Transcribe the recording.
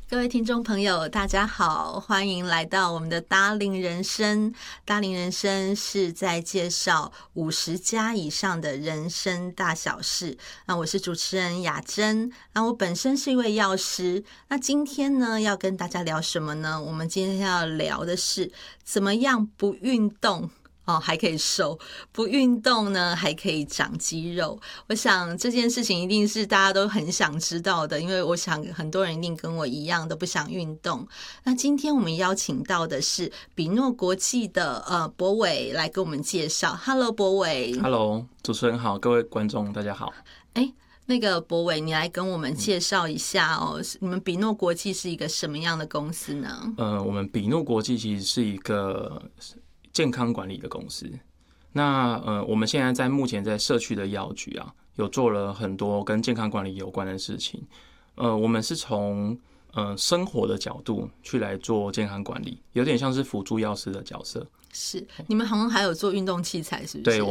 各位听众朋友大家好，欢迎来到我们的达龄人生。达龄人生是在介绍50加以上的人生大小事。那我是主持人雅珍，那我本身是一位药师。那今天呢要跟大家聊什么呢？我们今天要聊的是怎么样不运动还可以瘦，不运动呢还可以长肌肉。我想这件事情一定是大家都很想知道的，因为我想很多人一定跟我一样都不想运动。那今天我们邀请到的是比诺国际的博伟来跟我们介绍。Hello， 博伟。 Hello， 主持人好，各位观众大家好。 那个博伟，你来跟我们介绍一下哦，你们比诺国际是一个什么样的公司呢？ 我们比诺国际其实是一个健康管理的公司。那我们现在目前在社区的药局啊，有做了很多跟健康管理有关的事情。我们是从生活的角度去来做健康管理，有点像是辅助药师的角色。 是，你们好像还有做运动器材，是不是？ 对。